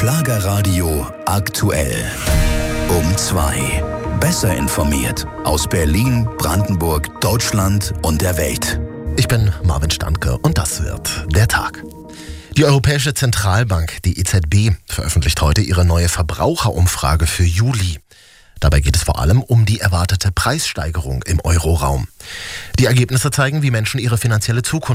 Schlagerradio aktuell. Um 2. Besser informiert aus Berlin, Brandenburg, Deutschland und der Welt. Ich bin Marvin Standke und das wird der Tag. Die Europäische Zentralbank, die EZB, veröffentlicht heute ihre neue Verbraucherumfrage für Juli. Dabei geht es vor allem um die erwartete Preissteigerung im Euroraum. Die Ergebnisse zeigen, wie Menschen ihre finanzielle Zukunft